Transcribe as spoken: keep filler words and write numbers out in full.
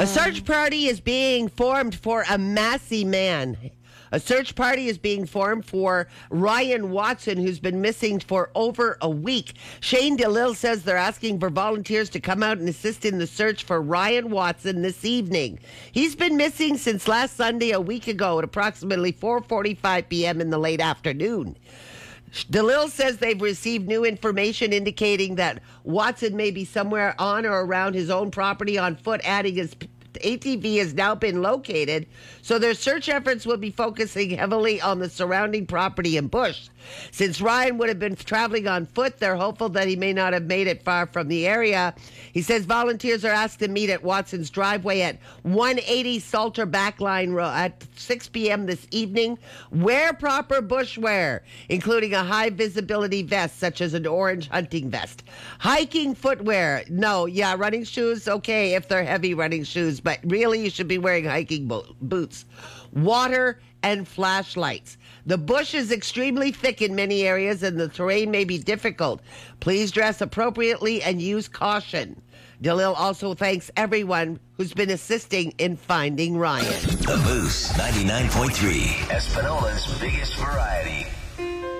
A search party is being formed for a Massey man. A search party is being formed for Ryan Watson, who's been missing for over a week. Shane DeLille says they're asking for volunteers to come out and assist in the search for Ryan Watson this evening. He's been missing since last Sunday, a week ago, at approximately four forty-five p.m. in the late afternoon. DeLille says they've received new information indicating that Watson may be somewhere on or around his own property on foot, adding his A T V has now been located, so their search efforts will be focusing heavily on the surrounding property and bush. Since Ryan would have been traveling on foot, they're hopeful that he may not have made it far from the area. He says volunteers are asked to meet at Watson's driveway at one eighty Salter Backline Road at six p.m. this evening. Wear proper bushwear, including a high visibility vest such as an orange hunting vest. Hiking footwear, no, yeah, running shoes, okay, if they're heavy running shoes, but really you should be wearing hiking bo- boots. Water and flashlights. The bush is extremely thick in many areas and the terrain may be difficult. Please dress appropriately and use caution. DeLille also thanks everyone who's been assisting in finding Ryan. The Moose ninety-nine point three, Espanola's biggest variety.